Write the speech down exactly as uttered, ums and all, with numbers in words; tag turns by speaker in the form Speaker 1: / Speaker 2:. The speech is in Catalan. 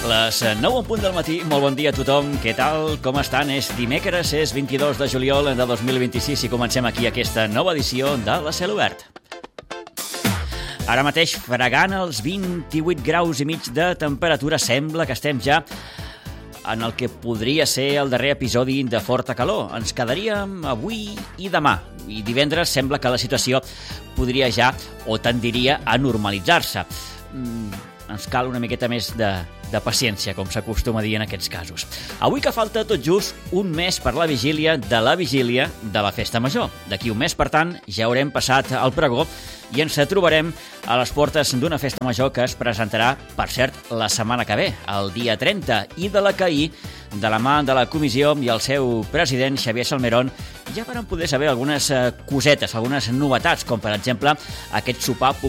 Speaker 1: Les nou en punt del matí, molt bon dia a tothom, què tal, com estan? És dimecres, és vint-i-dos de juliol de dos mil vint-i-sis i comencem aquí aquesta nova edició de La Cel Obert. Ara mateix, fregant els vint-i-vuit graus i mig de temperatura, sembla que estem ja en el que podria ser el darrer episodi de forta calor. Ens quedaríem avui i demà, i divendres sembla que la situació podria ja, o tendiria a normalitzar-se. Mm, ens cal una miqueta més de, de paciència, com s'acostuma a dir en aquests casos. Avui que falta tot just un mes per la vigília de la vigília de la Festa Major. D'aquí un mes, per tant, ja haurem passat el pregó i ens trobarem a les portes d'una festa major que es presentarà, per cert, la setmana que ve, el dia trenta, i de la que ahir, de la mà de la comissió i el seu president, Xavier Salmerón, ja van poder saber algunes cosetes, algunes novetats, com per exemple aquest sopar